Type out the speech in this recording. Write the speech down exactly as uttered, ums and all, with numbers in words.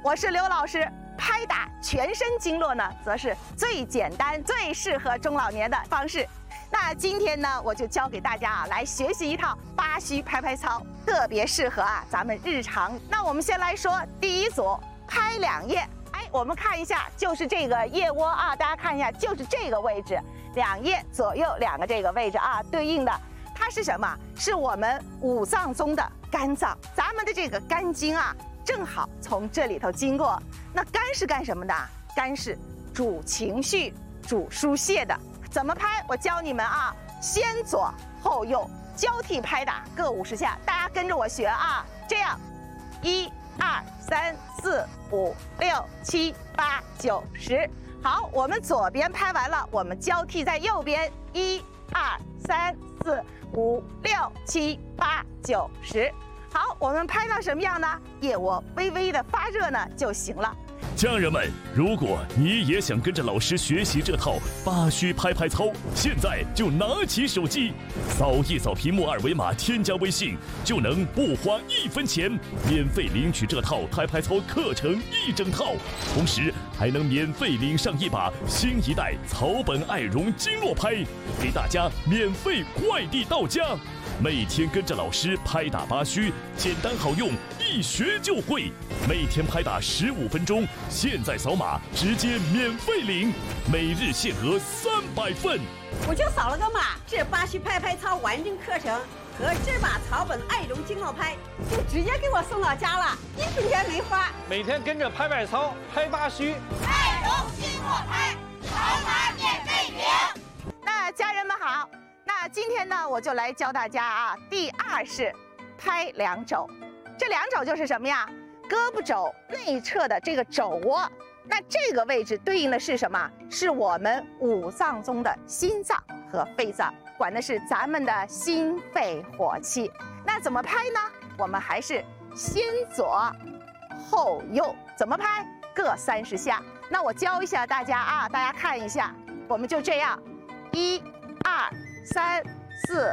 我是刘老师。拍打全身经络呢，则是最简单、最适合中老年的方式。那今天呢，我就教给大家啊，来学习一套八虚拍拍操，特别适合啊咱们日常。那我们先来说第一组，拍两腋。哎，我们看一下，就是这个腋窝啊，大家看一下，就是这个位置，两腋左右两个这个位置啊，对应的它是什么？是我们五脏中的肝脏，咱们的这个肝经啊，正好从这里头经过。那肝是干什么的？肝是主情绪、主疏泄的。怎么拍？我教你们啊，先左后右交替拍打，各五十下，大家跟着我学啊。这样，一、二、三、四、五、六、七、八、九、十。好，我们左边拍完了，我们交替在右边，一、二、三、四、五、六、七、八、九、十。好，我们拍到什么样呢？腋窝微微的发热呢就行了。 家人们，如果你也想跟着老师学习这套八虚拍拍操，现在就拿起手机，扫一扫屏幕二维码，添加微信，就能不花一分钱免费领取这套拍拍操课程一整套，同时还能免费领上一把新一代草本爱绒经络拍，给大家免费快递到家。每天跟着老师拍打八虚，简单好用，一学就会。每天拍打十五分钟，现在扫码直接免费领，每日限额三百份。 我就扫了个码，这八虚拍拍操完整课程和这把草本爱绒经络拍就直接给我送到家了，一分钱没花。 每天跟着拍拍操，拍八虚， 爱绒经络拍，扫码免费领。 那家人们好。那今天呢，我就来教大家啊，第二是拍两肘。这两肘就是什么呀？胳膊肘内侧的这个肘窝，那这个位置对应的是什么？是我们五脏中的心脏和肺脏，管的是咱们的心肺火气。那怎么拍呢？我们还是先左后右，怎么拍？各三十下。那我教一下大家啊，大家看一下，我们就这样，一、二。三、四、